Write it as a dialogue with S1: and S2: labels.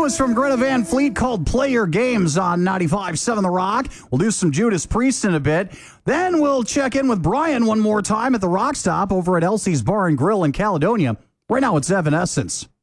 S1: is from Greta Van Fleet called Play Your Games on 95.7 The Rock. We'll do some Judas Priest in a bit. Then we'll check in with Brian one more time at the Rock Stop over at Elsie's Bar and Grill in Caledonia. Right now it's Evanescence.